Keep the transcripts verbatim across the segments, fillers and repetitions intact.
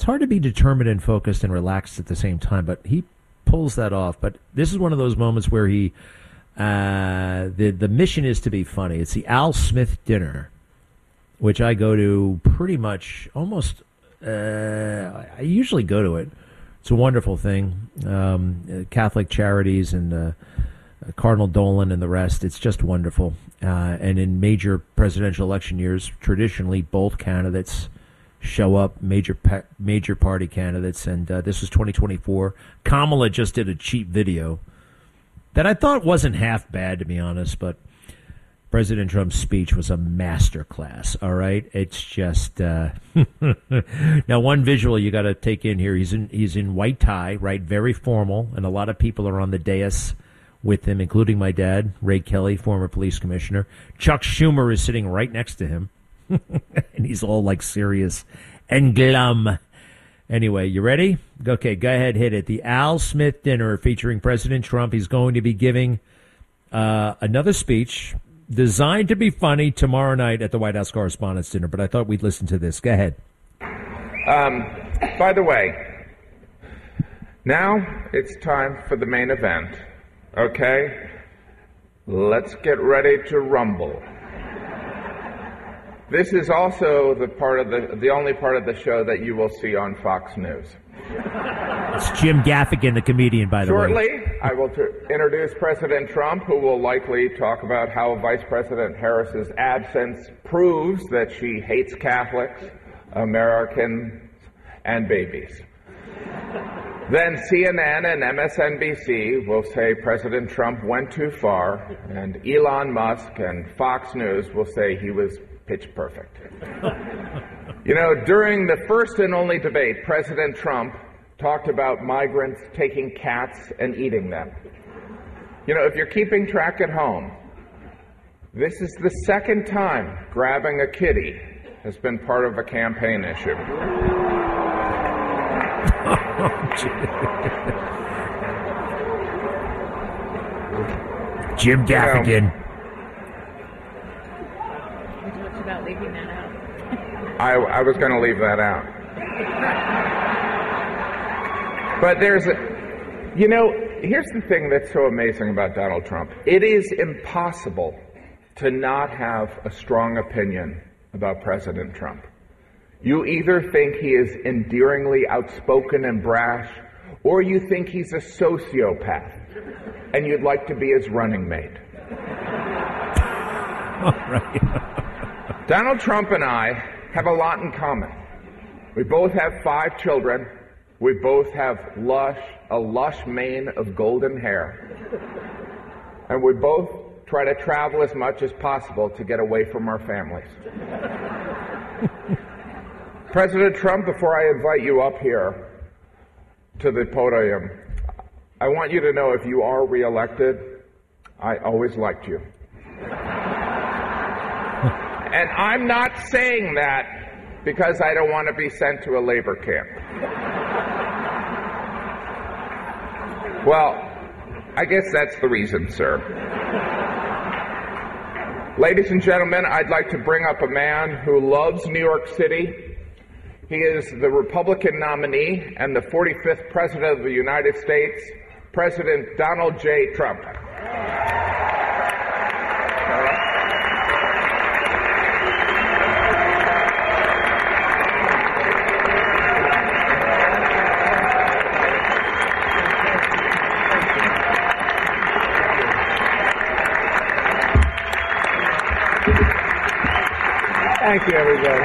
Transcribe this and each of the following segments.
hard to be determined and focused and relaxed at the same time, but he pulls that off. But this is one of those moments where he, uh, the the mission is to be funny. It's the Al Smith dinner, which I go to pretty much almost. Uh, I usually go to it. It's a wonderful thing. Um, Catholic Charities and uh, Cardinal Dolan and the rest. It's just wonderful. Uh, and in major presidential election years, traditionally both candidates show up, major pa- major party candidates. And uh, this was twenty twenty-four. Kamala just did a cheap video that I thought wasn't half bad, to be honest, but President Trump's speech was a masterclass, all right? It's just uh, now one visual you got to take in here. He's in he's in white tie, right? Very formal, and a lot of people are on the dais with him, including my dad, Ray Kelly, former police commissioner. Chuck Schumer is sitting right next to him, and he's all like serious and glum. Anyway, you ready? Okay, go ahead, hit it. The Al Smith dinner featuring President Trump. He's going to be giving uh, another speech designed to be funny tomorrow night at the White House Correspondents' Dinner, but I thought we'd listen to this. Go ahead. Um, by the way, now it's time for the main event, okay? Let's get ready to rumble. This is also the part of the the only part of the show that you will see on Fox News. It's Jim Gaffigan, the comedian, by the Shortly, way. Shortly, I will t- introduce President Trump, who will likely talk about how Vice President Harris's absence proves that she hates Catholics, Americans, and babies. Then C N N and M S N B C will say President Trump went too far, and Elon Musk and Fox News will say he was pitch perfect. You know, during the first and only debate, President Trump talked about migrants taking cats and eating them. You know, if you're keeping track at home, this is the second time grabbing a kitty has been part of a campaign issue. Jim Gaffigan. You know, we talked about leaving that out. I, I was going to leave that out. But there's a, you know, here's the thing that's so amazing about Donald Trump. It is impossible to not have a strong opinion about President Trump. You either think he is endearingly outspoken and brash, or you think he's a sociopath, and you'd like to be his running mate. All right. Donald Trump and I have a lot in common. We both have five children. We both have lush, a lush mane of golden hair. And we both try to travel as much as possible to get away from our families. President Trump, before I invite you up here to the podium, I want you to know if you are reelected, I always liked you. And I'm not saying that because I don't want to be sent to a labor camp. Well, I guess that's the reason, sir. Ladies and gentlemen, I'd like to bring up a man who loves New York City. He is the Republican nominee and the forty-fifth President of the United States, President Donald J. Trump. Thank you, everybody.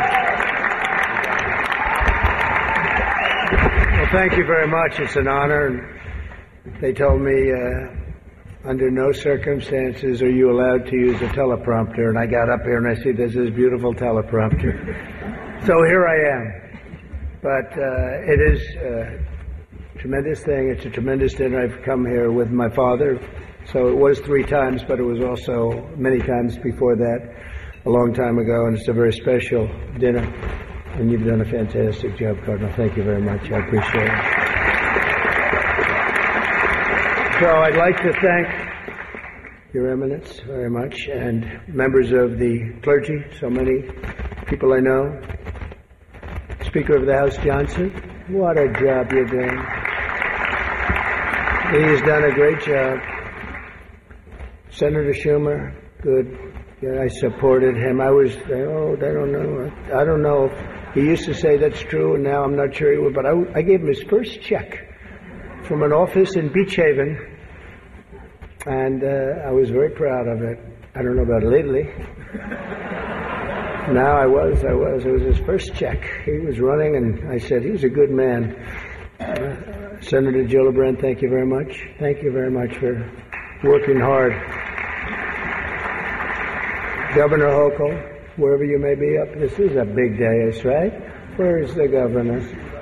Well, thank you very much. It's an honor. And they told me uh, under no circumstances are you allowed to use a teleprompter. And I got up here and I see this is beautiful teleprompter. So here I am. But uh, it is a tremendous thing. It's a tremendous dinner. I've come here with my father. So it was three times, but it was also many times before that. A long time ago, and it's a very special dinner, and you've done a fantastic job, Cardinal. Thank you very much. I appreciate it. So I'd like to thank Your Eminence very much, and members of the clergy, so many people I know, Speaker of the House Johnson, What a job you're doing. He's done a great job. Senator Schumer, good. Yeah, I supported him. I was, oh, I don't know. I don't know. He used to say that's true, and now I'm not sure he would. But I, I gave him his first check from an office in Beach Haven, and uh, I was very proud of it. I don't know about lately. Now I was, I was. It was his first check. He was running, and I said, he's a good man. Uh, Senator Gillibrand, thank you very much. Thank you very much for working hard. Governor Hochul, wherever you may be up, this is a big day, right? Where's the governor?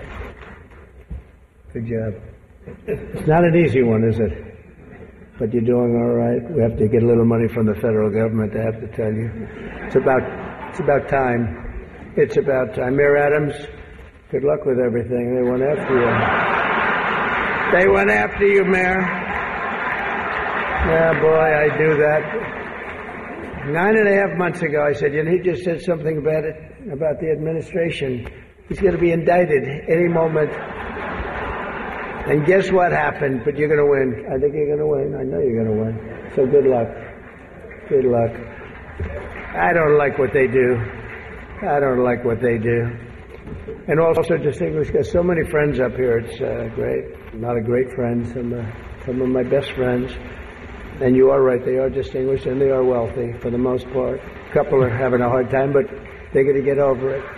Good job. It's not an easy one, is it? But you're doing all right. We have to get a little money from the federal government, I have to tell you. It's about, it's about time. It's about time. Mayor Adams, good luck with everything. They went after you. They went after you, Mayor. Yeah, boy, I do that. Nine and a half months ago, I said, you know, he just said something about it, about the administration. He's going to be indicted any moment. And guess what happened? But you're going to win. I think you're going to win. I know you're going to win. So good luck. Good luck. I don't like what they do. I don't like what they do. And also distinguished, got so many friends up here. It's uh, great. A lot of great friends. Some, uh, some of my best friends. And you are right, they are distinguished and they are wealthy for the most part. A couple are having a hard time, but they're going to get over it.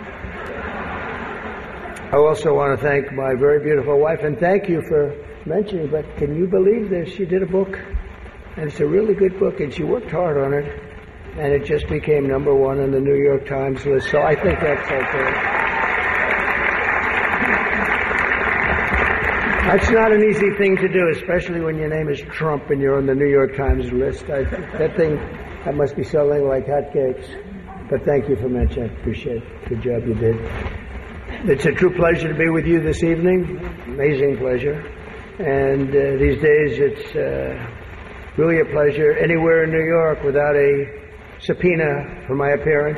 I also want to thank my very beautiful wife, and thank you for mentioning, but can you believe this? She did a book, and it's a really good book, and she worked hard on it, and it just became number one on the New York Times list, so I think that's okay. That's not an easy thing to do, especially when your name is Trump and you're on the New York Times list. I, that thing, that must be selling like hotcakes. But thank you for mentioning it. Appreciate it. Good job you did. It's a true pleasure to be with you this evening. Amazing pleasure. And uh, these days it's uh, really a pleasure anywhere in New York without a subpoena for my appearance.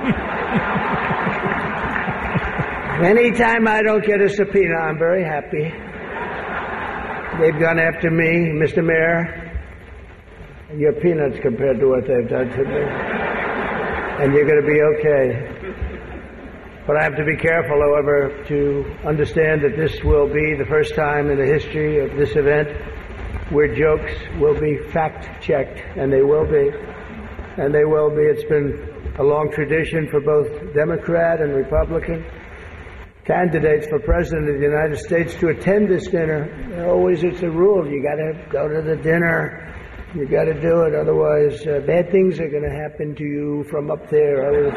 Anytime I don't get a subpoena, I'm very happy. They've gone after me, Mister Mayor. You're peanuts compared to what they've done to me. And you're going to be okay. But I have to be careful, however, to understand that this will be the first time in the history of this event where jokes will be fact-checked, and they will be. And they will be. It's been a long tradition for both Democrat and Republican candidates for President of the United States to attend this dinner. Always it's a rule. You got to go to the dinner. You got to do it. Otherwise, uh, bad things are going to happen to you from up there. I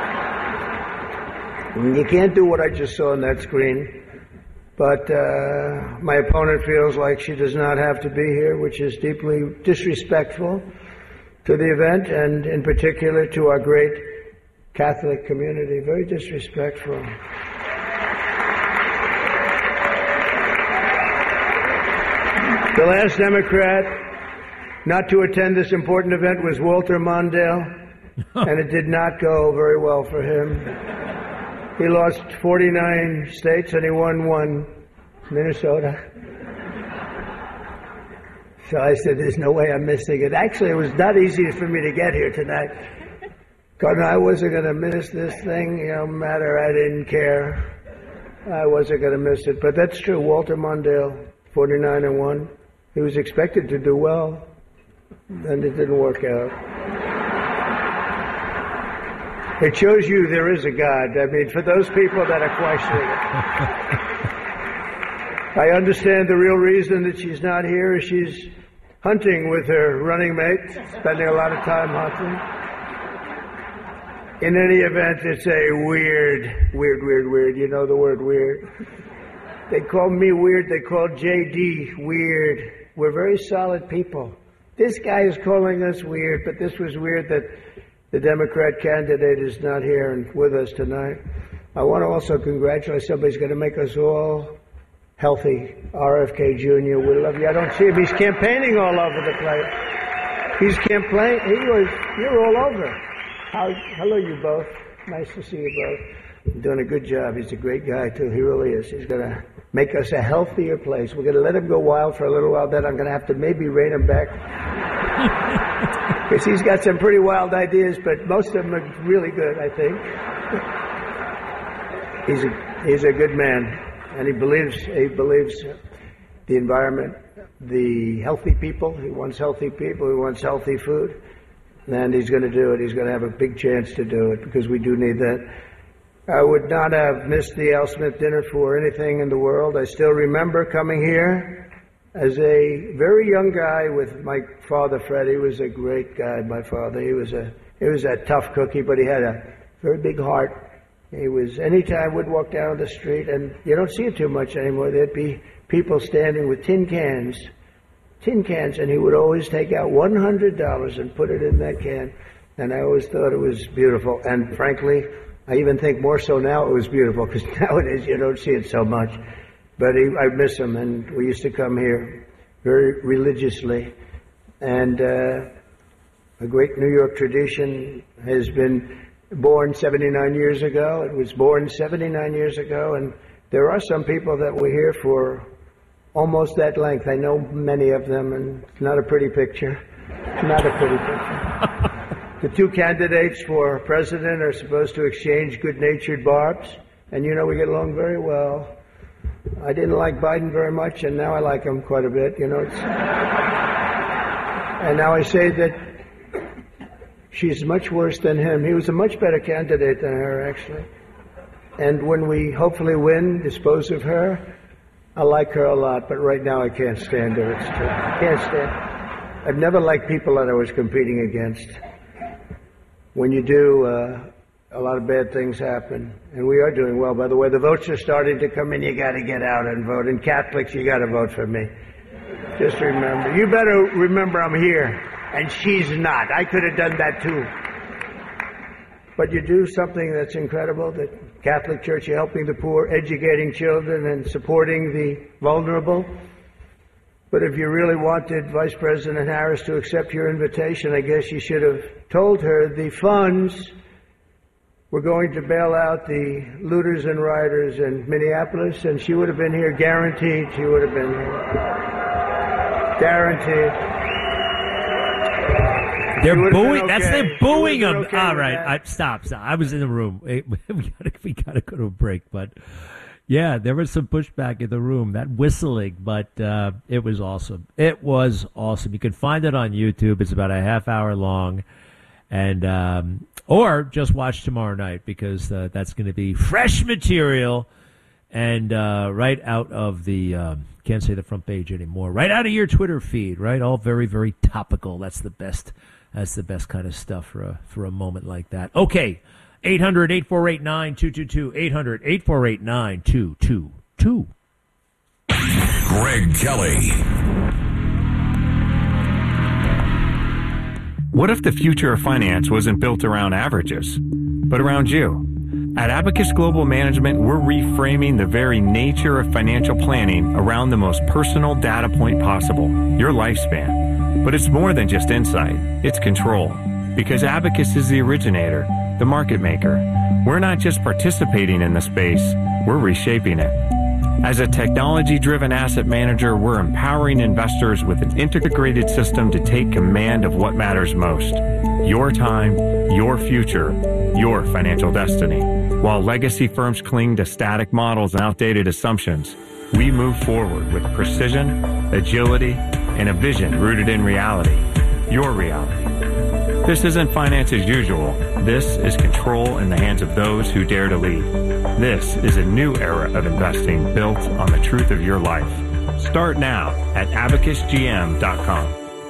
was... You can't do what I just saw on that screen. But uh, my opponent feels like she does not have to be here, which is deeply disrespectful to the event and in particular to our great Catholic community. Very disrespectful. The last Democrat not to attend this important event was Walter Mondale, and it did not go very well for him. He lost forty-nine states and he won one, Minnesota. So I said, there's no way I'm missing it. Actually, it was not easy for me to get here tonight. God, I wasn't going to miss this thing, no matter, I didn't care. I wasn't going to miss it. But that's true, Walter Mondale, forty-nine and one. He was expected to do well, and it didn't work out. It shows you there is a God. I mean, for those people that are questioning it. I understand the real reason that she's not here is she's hunting with her running mate, spending a lot of time hunting. In any event, it's a weird, weird, weird, weird. You know the word weird. They call me weird. They call J D weird. We're very solid people. This guy is calling us weird, but this was weird that the Democrat candidate is not here and with us tonight. I want to also congratulate somebody's going to make us all healthy. R F K Junior, we love you. I don't see him. He's campaigning all over the place. He's campaigning. He was, you're all over. How, hello, you both. Nice to see you both. doing a good job. He's a great guy, too. He really is. He's going to make us a healthier place. We're going to let him go wild for a little while. Then I'm going to have to maybe rein him back. Because he's got some pretty wild ideas, but most of them are really good, I think. He's a, he's a good man, and he believes, he believes the environment, the healthy people. He wants healthy people. He wants healthy food. And he's going to do it. He's going to have a big chance to do it because we do need that. I would not have missed the Al Smith dinner for anything in the world. I still remember coming here as a very young guy with my father, Fred. He was a great guy, my father. He was a he was a tough cookie, but he had a very big heart. He was, anytime we'd walk down the street, and you don't see it too much anymore, there'd be people standing with tin cans, tin cans, and he would always take out one hundred dollars and put it in that can. And I always thought it was beautiful. And frankly, I even think more so now it was beautiful, because nowadays you don't see it so much. But he, I miss him, and we used to come here very religiously. And uh, a great New York tradition has been born seventy-nine years ago. It was born seventy-nine years ago, and there are some people that were here for almost that length. I know many of them, and it's not a pretty picture. It's not a pretty picture. The two candidates for president are supposed to exchange good-natured barbs, and you know we get along very well. I didn't like Biden very much, and now I like him quite a bit. You know, it's... and now I say that she's much worse than him. He was a much better candidate than her, actually. And when we hopefully win, dispose of her, I like her a lot, but right now I can't stand her. It's true. I can't stand her. I've never liked people that I was competing against. When you do, uh, a lot of bad things happen. And we are doing well, by the way. The votes are starting to come in. You got to get out and vote. And Catholics, you got to vote for me. Just remember. You better remember I'm here. And she's not. I could have done that too. But you do something that's incredible. The Catholic Church, you're helping the poor, educating children, and supporting the vulnerable. But if you really wanted Vice President Harris to accept your invitation, I guess you should have told her the funds were going to bail out the looters and rioters in Minneapolis, and she would have been here, guaranteed she would have been here. Guaranteed. They're booing. Okay. That's they're booing them. Okay All right, I, stop, stop. I was in the room. We gotta, we gotta go to a break, but yeah, there was some pushback in the room. That whistling, but uh, it was awesome. It was awesome. You can find it on YouTube. It's about a half hour long, and um, or just watch tomorrow night because uh, that's going to be fresh material and uh, right out of the. Um, can't say the front page anymore. Right out of your Twitter feed. Right, all very, very topical. That's the best. That's the best kind of stuff for a for a moment like that. Okay, eight hundred, eight four eight, nine two two two, eight hundred, eight four eight, nine two two two. Greg Kelly. What if the future of finance wasn't built around averages, but around you? At Abacus Global Management, we're reframing the very nature of financial planning around the most personal data point possible, your lifespan. But it's more than just insight, it's control. Because Abacus is the originator, the market maker. We're not just participating in the space, we're reshaping it. As a technology-driven asset manager, we're empowering investors with an integrated system to take command of what matters most. Your time, your future, your financial destiny. While legacy firms cling to static models and outdated assumptions, we move forward with precision, agility, and a vision rooted in reality. Your reality. This isn't finance as usual. This is control in the hands of those who dare to lead. This is a new era of investing built on the truth of your life. Start now at abacus g m dot com.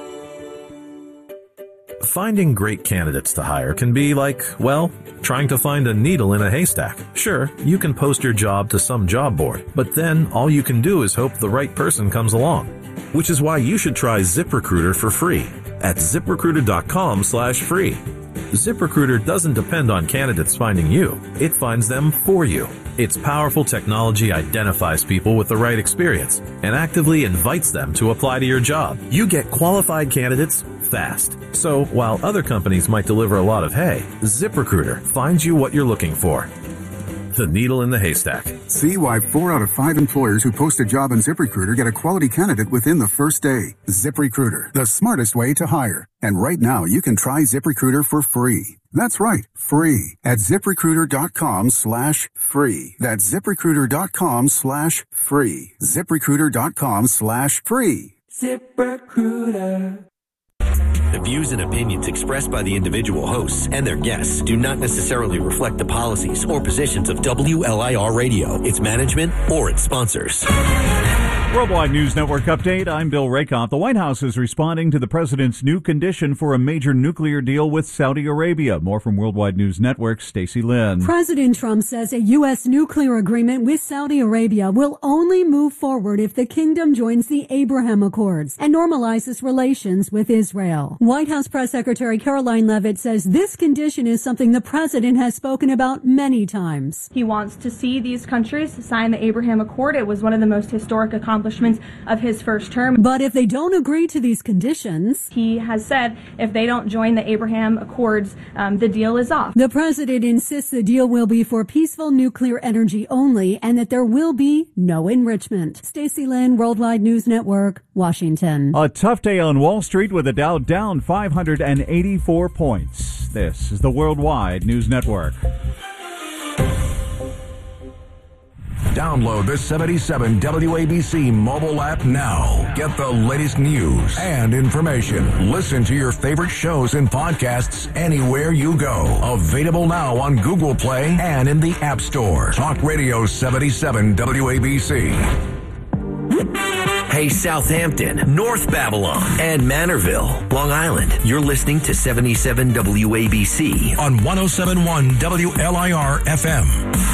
Finding great candidates to hire can be like, well, trying to find a needle in a haystack. Sure, you can post your job to some job board, but then all you can do is hope the right person comes along. Which is why you should try ZipRecruiter for free at ZipRecruiter.com slash free. ZipRecruiter doesn't depend on candidates finding you. It finds them for you. Its powerful technology identifies people with the right experience and actively invites them to apply to your job. You get qualified candidates fast. So while other companies might deliver a lot of hay, ZipRecruiter finds you what you're looking for. the needle in the haystack. See why four out of five employers who post a job on ZipRecruiter get a quality candidate within the first day. ZipRecruiter, the smartest way to hire. And right now, you can try ZipRecruiter for free. That's right, free at ZipRecruiter.com slash free. That's ZipRecruiter.com slash free. ZipRecruiter.com slash free. ZipRecruiter. The views and opinions expressed by the individual hosts and their guests do not necessarily reflect the policies or positions of W L I R Radio, its management, or its sponsors. Worldwide News Network update. I'm Bill Rakoff. The White House is responding to the president's new condition for a major nuclear deal with Saudi Arabia. More from Worldwide News Network, Stacey Lynn. President Trump says a U S nuclear agreement with Saudi Arabia will only move forward if the kingdom joins the Abraham Accords and normalizes relations with Israel. White House Press Secretary Caroline Leavitt says this condition is something the president has spoken about many times. He wants to see these countries sign the Abraham Accord. It was one of the most historic accomplishments of his first term. But if they don't agree to these conditions, he has said if they don't join the Abraham Accords, um, the deal is off. The president insists the deal will be for peaceful nuclear energy only and that there will be no enrichment. Stacey Lynn, Worldwide News Network, Washington. A tough day on Wall Street with the Dow down five hundred eighty-four points. This is the Worldwide News Network. Download the seventy-seven W A B C mobile app now. Get the latest news and information. Listen to your favorite shows and podcasts anywhere you go. Available now on Google Play and in the App Store. Talk Radio seventy-seven W A B C. Hey, Southampton, North Babylon, and Manorville, Long Island. You're listening to seventy-seven W A B C on one oh seven point one W L I R F M.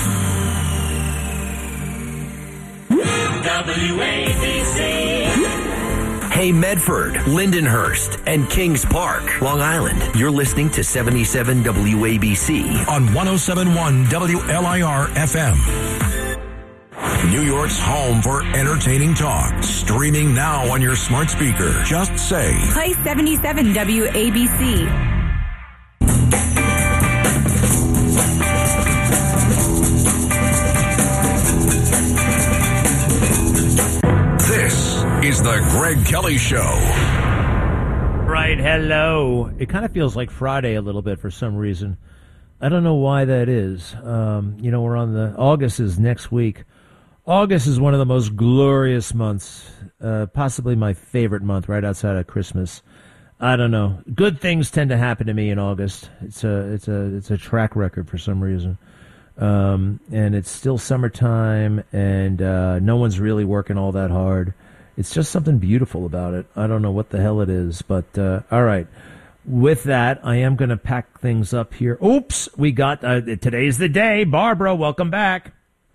W A B C. Hey, Medford, Lindenhurst, and Kings Park, Long Island. You're listening to seventy-seven W A B C on one oh seven point one W L I R F M. New York's home for entertaining talk. Streaming now on your smart speaker. Just say, play seventy-seven W A B C. Is the Greg Kelly Show. Right, hello. It kind of feels like Friday a little bit for some reason. I don't know why that is. Um, you know, we're on the, August is next week. August is one of the most glorious months, uh, possibly my favorite month right outside of Christmas. I don't know. Good things tend to happen to me in August. It's a, it's a, it's a track record for some reason. Um, and it's still summertime and, uh, no one's really working all that hard. It's just something beautiful about it. I don't know what the hell it is, but uh, all right. With that, I am going to pack things up here. Oops, we got, uh, today's the day. Barbara, welcome back.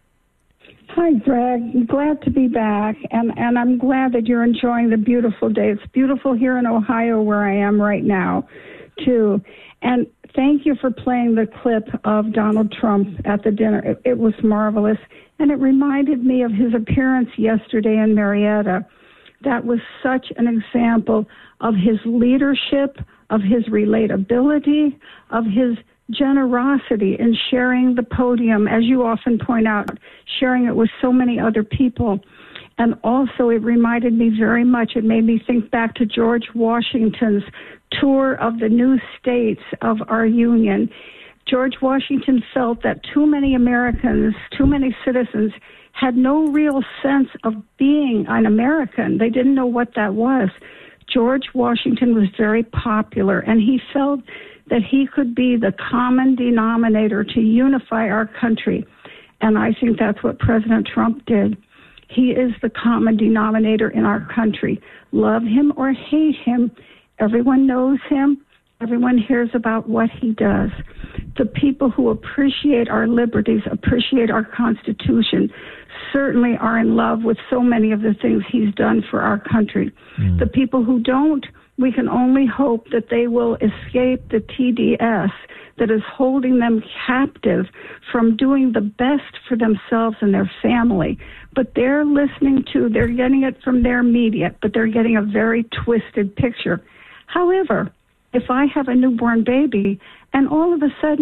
Hi, Greg. I'm glad to be back, and, and I'm glad that you're enjoying the beautiful day. It's beautiful here in Ohio where I am right now, too. And thank you for playing the clip of Donald Trump at the dinner. It, it was marvelous, and it reminded me of his appearance yesterday in Marietta. That was such an example of his leadership, of his relatability, of his generosity in sharing the podium, as you often point out, sharing it with so many other people. And also it reminded me very much, it made me think back to George Washington's tour of the new states of our union. George Washington felt that too many Americans, too many citizens had no real sense of being an American. They didn't know what that was. George Washington was very popular, and he felt that he could be the common denominator to unify our country. And I think that's what President Trump did. He is the common denominator in our country. Love him or hate him, everyone knows him. Everyone hears about what he does. The people who appreciate our liberties, appreciate our Constitution, certainly are in love with so many of the things he's done for our country. Mm. The people who don't, we can only hope that they will escape the T D S that is holding them captive from doing the best for themselves and their family. But they're listening to, they're getting it from their media, but they're getting a very twisted picture. However, if I have a newborn baby and all of a sudden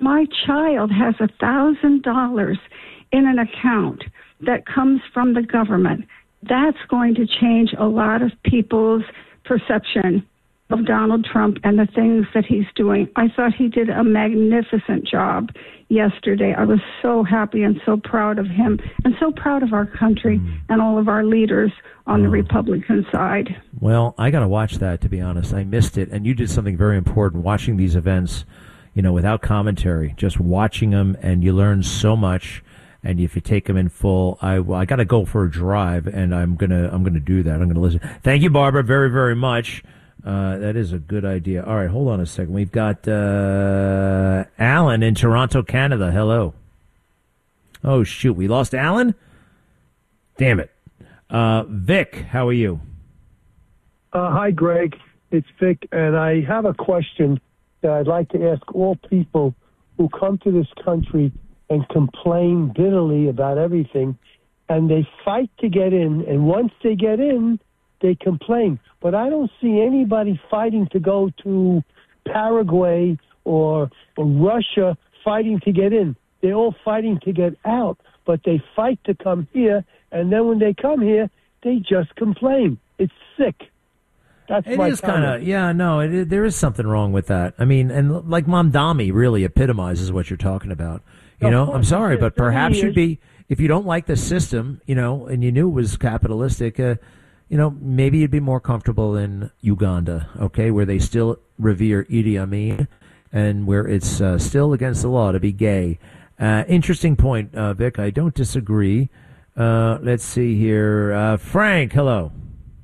my child has a thousand dollars in an account that comes from the government, that's going to change a lot of people's perception of Donald Trump and the things that he's doing. I thought he did a magnificent job yesterday. I was so happy and so proud of him and so proud of our country mm. and all of our leaders on oh. the Republican side. Well, I got to watch that, to be honest. I missed it. And you did something very important, watching these events, you know, without commentary, just watching them, and you learn so much. And if you take them in full, I, well, I got to go for a drive, and I'm gonna I'm gonna do that. I'm gonna listen. Thank you, Barbara, very very much. Uh, that is a good idea. All right, hold on a second. We've got uh, Alan in Toronto, Canada. Hello. Oh shoot, we lost Alan. Damn it. Uh, Vic, how are you? Uh, hi, Greg. It's Vic, and I have a question that I'd like to ask all people who come to this country and complain bitterly about everything, and they fight to get in, and once they get in, they complain. But I don't see anybody fighting to go to Paraguay or, or Russia fighting to get in. They're all fighting to get out, but they fight to come here, and then when they come here, they just complain. It's sick. That's it my is kind of, yeah, no, it, it, there is something wrong with that. I mean, and like Mamdani really epitomizes what you're talking about. You know, I'm sorry, but perhaps you'd be, if you don't like the system, you know, and you knew it was capitalistic, uh, you know, maybe you'd be more comfortable in Uganda, okay, where they still revere Idi Amin and where it's uh, still against the law to be gay. Uh, interesting point, uh, Vic. I don't disagree. Uh, let's see here. Uh, Frank, hello.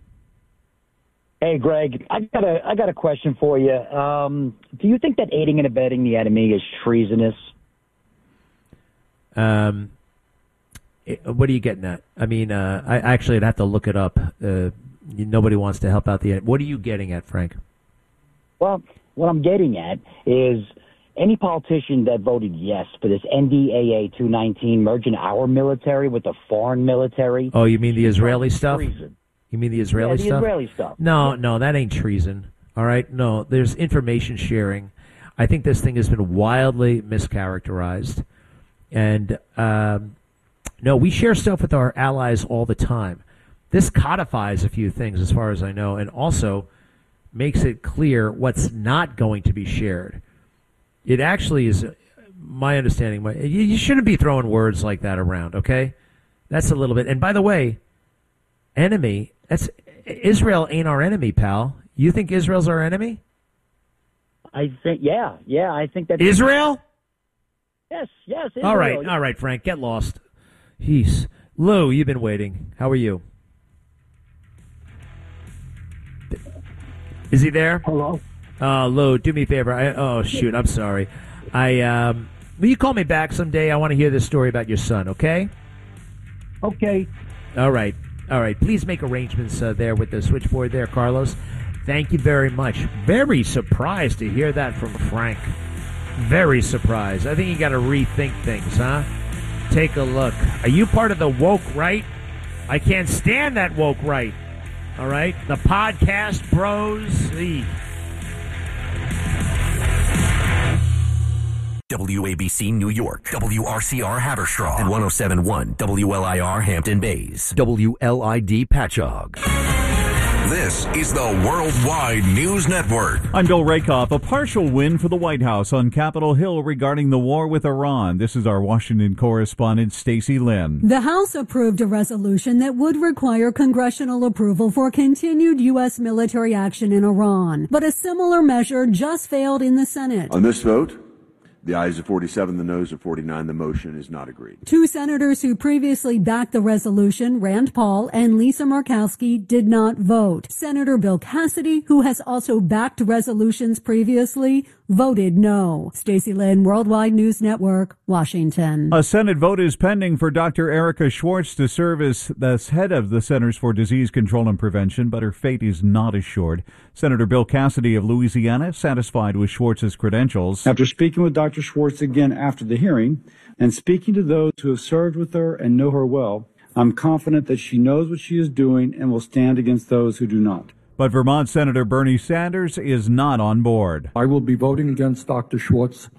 Hey, Greg, I got a I got a question for you. Um, do you think that aiding and abetting the enemy is treasonous? Um, it, what are you getting at? I mean, uh, I actually I'd have to look it up. Uh, nobody wants to help out the. What are you getting at, Frank? Well, what I'm getting at is any politician that voted yes for this N D A A two nineteen merging our military with the foreign military. Oh, you mean the Israeli stuff? Treason. You mean the Israeli yeah, the stuff? Israeli stuff. No, no, that ain't treason. All right, no, there's information sharing. I think this thing has been wildly mischaracterized. And, um, no, we share stuff with our allies all the time. This codifies a few things as far as I know, and also makes it clear what's not going to be shared. It actually is, my understanding, my, you, you shouldn't be throwing words like that around, okay? That's a little bit. And by the way, enemy, that's Israel ain't our enemy, pal. You think Israel's our enemy? I think, yeah, yeah, I think that Israel? Yes, yes. Israel. All right, all right, Frank, get lost. Jeez. Lou, you've been waiting. How are you? Is he there? Hello. Uh, Lou, do me a favor. I, oh, shoot, I'm sorry. I um, will you call me back someday? I want to hear this story about your son, okay? Okay. All right. All right. Please make arrangements uh, there with the switchboard there, Carlos. Thank you very much. Very surprised to hear that from Frank. Very surprised. I think you got to rethink things, huh? Take a look. Are you part of the woke right? I can't stand that woke right. All right? The podcast bros. Eek. W A B C New York, W R C R Haverstraw, and one oh seven point one W L I R Hampton Bays, W L I D Patchogue. This is the Worldwide News Network. I'm Bill Rakoff. A partial win for the White House on Capitol Hill regarding the war with Iran. This is our Washington correspondent, Stacey Lynn. The House approved a resolution that would require congressional approval for continued U S military action in Iran. But a similar measure just failed in the Senate. On this vote, the ayes are forty-seven, the noes are forty-nine. The motion is not agreed. Two senators who previously backed the resolution, Rand Paul and Lisa Murkowski, did not vote. Senator Bill Cassidy, who has also backed resolutions previously, voted no. Stacey Lynn, Worldwide News Network, Washington. A Senate vote is pending for Doctor Erica Schwartz to serve as the head of the Centers for Disease Control and Prevention, but her fate is not assured. Senator Bill Cassidy of Louisiana satisfied with Schwartz's credentials. After speaking with Doctor Schwartz again after the hearing and speaking to those who have served with her and know her well, I'm confident that she knows what she is doing and will stand against those who do not. But Vermont Senator Bernie Sanders is not on board. I will be voting against Doctor Schwartz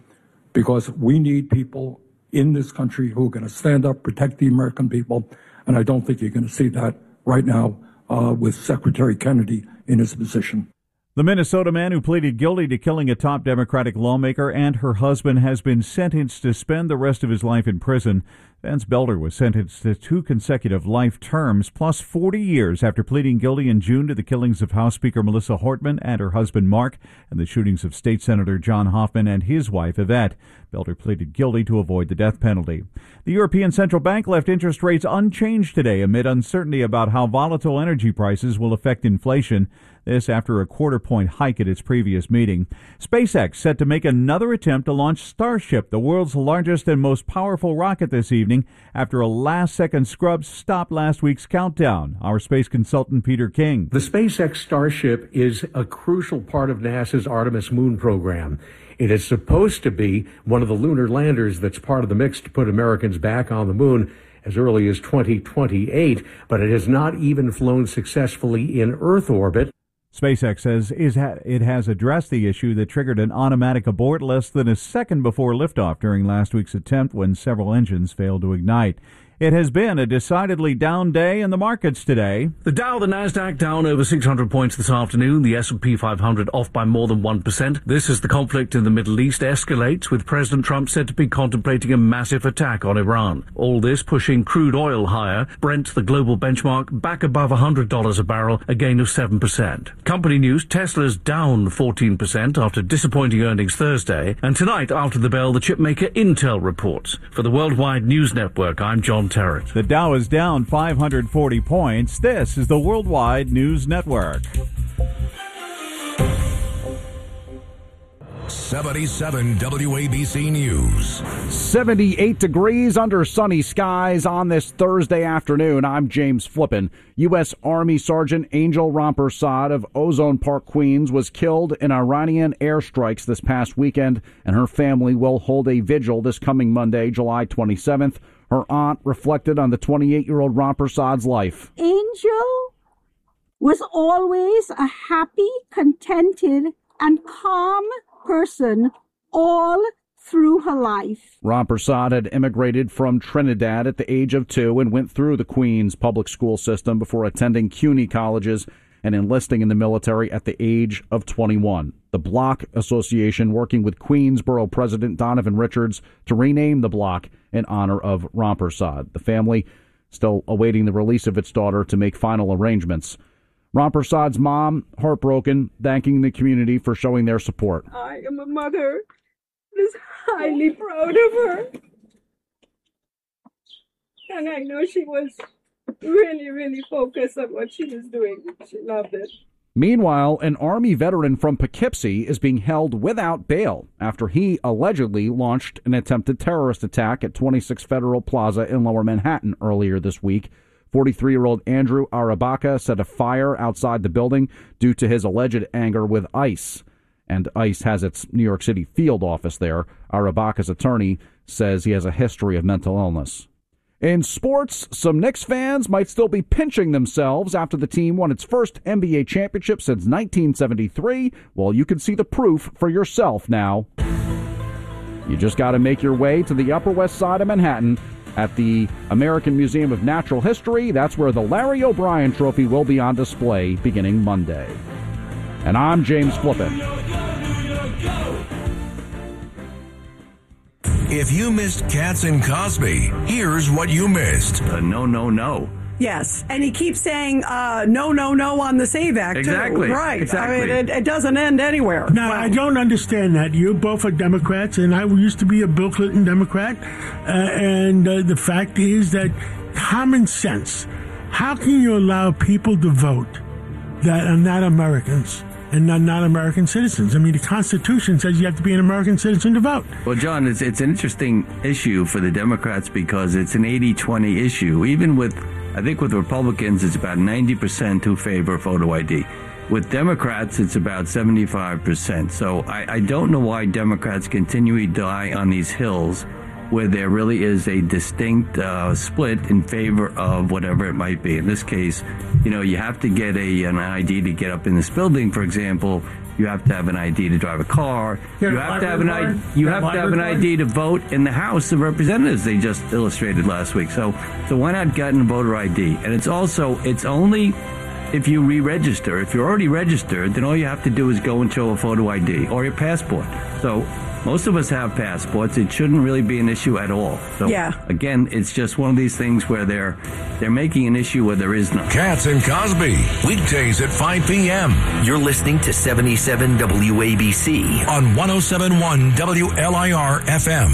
because we need people in this country who are going to stand up, protect the American people, and I don't think you're going to see that right now uh, with Secretary Kennedy in his position. The Minnesota man who pleaded guilty to killing a top Democratic lawmaker and her husband has been sentenced to spend the rest of his life in prison. Vance Belder was sentenced to two consecutive life terms, plus forty years after pleading guilty in June to the killings of House Speaker Melissa Hortman and her husband Mark, and the shootings of State Senator John Hoffman and his wife Yvette. Belder pleaded guilty to avoid the death penalty. The European Central Bank left interest rates unchanged today amid uncertainty about how volatile energy prices will affect inflation. This after a quarter point hike at its previous meeting. SpaceX set to make another attempt to launch Starship, the world's largest and most powerful rocket, this evening after a last-second scrub stopped last week's countdown. Our space consultant Peter King. The SpaceX Starship is a crucial part of NASA's Artemis moon program. It is supposed to be one of the lunar landers that's part of the mix to put Americans back on the moon as early as twenty twenty-eight, but it has not even flown successfully in Earth orbit. SpaceX says it has addressed the issue that triggered an automatic abort less than a second before liftoff during last week's attempt when several engines failed to ignite. It has been a decidedly down day in the markets today. The Dow, the Nasdaq down over six hundred points this afternoon. The S and P five hundred off by more than one percent. This as the conflict in the Middle East escalates, with President Trump said to be contemplating a massive attack on Iran. All this pushing crude oil higher. Brent, the global benchmark, back above one hundred dollars a barrel, a gain of seven percent. Company news, Tesla's down fourteen percent after disappointing earnings Thursday. And tonight, after the bell, the chipmaker Intel reports. For the Worldwide News Network, I'm John Terrett. The Dow is down five hundred forty points. This is the Worldwide News Network. seventy-seven W A B C News. seventy-eight degrees under sunny skies on this Thursday afternoon. I'm James Flippin. U S. Army Sergeant Angel Rampersad of Ozone Park, Queens, was killed in Iranian airstrikes this past weekend, and her family will hold a vigil this coming Monday, July twenty-seventh. Her aunt reflected on the twenty-eight-year-old Rampersad's life. Angel was always a happy, contented, and calm person all through her life. Rampersad had immigrated from Trinidad at the age of two and went through the Queens public school system before attending CUNY colleges and enlisting in the military at the age of twenty-one. The Block Association working with Queensborough President Donovan Richards to rename the block in honor of Rampersad. The family still awaiting the release of its daughter to make final arrangements. Rampersad's mom, heartbroken, thanking the community for showing their support. I am a mother that is highly proud of her. And I know she was really, really focused on what she was doing. She loved it. Meanwhile, an Army veteran from Poughkeepsie is being held without bail after he allegedly launched an attempted terrorist attack at twenty-six Federal Plaza in Lower Manhattan earlier this week. forty-three-year-old Andrew Arabaka set a fire outside the building due to his alleged anger with ICE. And ICE has its New York City field office there. Arabaka's attorney says he has a history of mental illness. In sports, some Knicks fans might still be pinching themselves after the team won its first N B A championship since nineteen seventy-three. Well, you can see the proof for yourself now. You just got to make your way to the Upper West Side of Manhattan at the American Museum of Natural History. That's where the Larry O'Brien Trophy will be on display beginning Monday. And I'm James Flippin. If you missed Katz and Cosby, here's what you missed. Uh, no, no, no. Yes, and he keeps saying uh, no, no, no on the SAVE Act, exactly. too. Right. Exactly. I mean, it, it doesn't end anywhere. Now, well, I don't understand that. You both are Democrats, and I used to be a Bill Clinton Democrat. Uh, and uh, the fact is that common sense, how can you allow people to vote that are not Americans and not, not American citizens? I mean, the Constitution says you have to be an American citizen to vote. Well, John, it's, it's an interesting issue for the Democrats because it's an eighty twenty issue. Even with, I think with Republicans, it's about ninety percent who favor photo I D. With Democrats, it's about seventy-five percent. So I, I don't know why Democrats continually die on these hills where there really is a distinct uh, split in favor of whatever it might be. In this case, you know, you have to get a an I D to get up in this building, for example. You have to have an I D to drive a car. Here, you have to have an I D. card? You That have to have an library I D to vote in the House of Representatives. They just illustrated last week. So, so why not get a voter I D? And it's also it's only if you re-register. If you're already registered, then all you have to do is go and show a photo I D or your passport. So most of us have passports. It shouldn't really be an issue at all. So yeah. Again, it's just one of these things where they're they're making an issue where there is none. Katz and Cosby, weekdays at five p.m. You're listening to seventy-seven W A B C on one oh seven point one W L I R F M.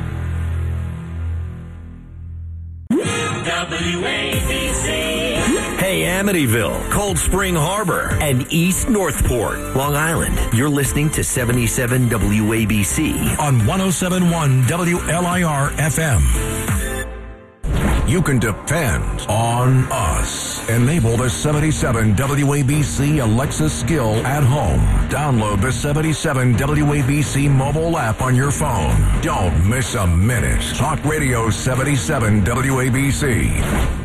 W A B C. Hey, Amityville, Cold Spring Harbor, and East Northport, Long Island. You're listening to seventy-seven W A B C on one oh seven point one W L I R F M. You can depend on us. Enable the seventy-seven W A B C Alexa skill at home. Download the seventy-seven W A B C mobile app on your phone. Don't miss a minute. Talk Radio seventy-seven W A B C.